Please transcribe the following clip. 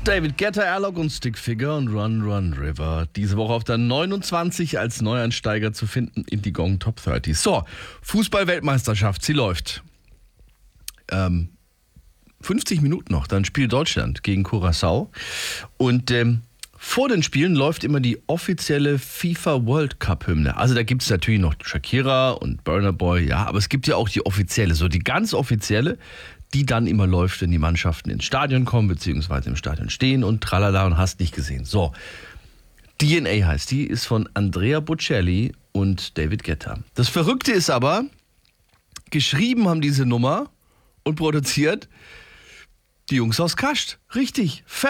David Guetta, Airlock und Stickfigure und Run Run River. Diese Woche auf der 29 als Neueinsteiger zu finden in die Gong Top 30. So, Fußball-Weltmeisterschaft, sie läuft. 50 Minuten noch, dann spielt Deutschland gegen Curaçao. Und vor den Spielen läuft immer die offizielle FIFA World Cup Hymne. Also da gibt es natürlich noch Shakira und Burna Boy, ja, aber es gibt ja auch die offizielle, so die ganz offizielle, die dann immer läuft, wenn die Mannschaften ins Stadion kommen, beziehungsweise im Stadion stehen und tralala und hast nicht gesehen. So, DNA heißt die, ist von Andrea Bocelli und David Guetta. Das Verrückte ist aber, geschrieben haben diese Nummer und produziert die Jungs aus Kascht. Richtig,